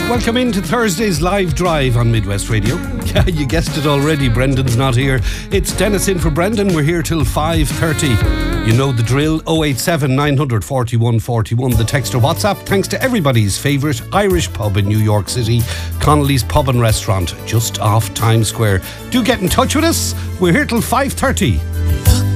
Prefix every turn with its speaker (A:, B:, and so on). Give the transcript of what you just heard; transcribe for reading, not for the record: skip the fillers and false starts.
A: Welcome into Thursday's live drive on Midwest Radio. Yeah, you guessed it already, Brendan's not here. It's Dennis in for Brendan. We're here till 5:30. You know the drill, 087 900 41 41, the text or WhatsApp. Thanks to everybody's favourite Irish pub in New York City, Connolly's Pub and Restaurant, just off Times Square. Do get in touch with us. We're here till 5:30.